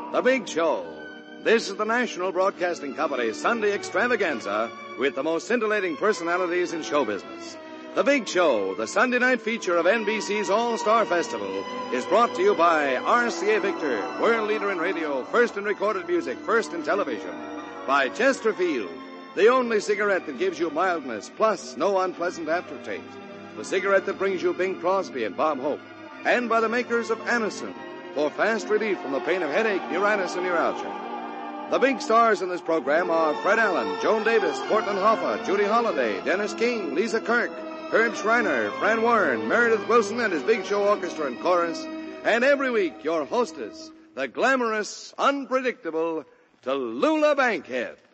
The Big Show. This is the National Broadcasting Company's Sunday extravaganza with the most scintillating personalities in show business. The Big Show, the Sunday night feature of NBC's All-Star Festival, is brought to you by RCA Victor, world leader in radio, first in recorded music, first in television. By Chesterfield, the only cigarette that gives you mildness, plus no unpleasant aftertaste. The cigarette that brings you Bing Crosby and Bob Hope. And by the makers of Anacin, for fast relief from the pain of headache, neuritis, and neuralgia. The big stars in this program are Fred Allen, Joan Davis, Portland Hoffa, Judy Holliday, Dennis King, Lisa Kirk, Herb Schreiner, Fran Warren, Meredith Wilson and his Big Show Orchestra and Chorus, and every week your hostess, the glamorous, unpredictable Tallulah Bankhead.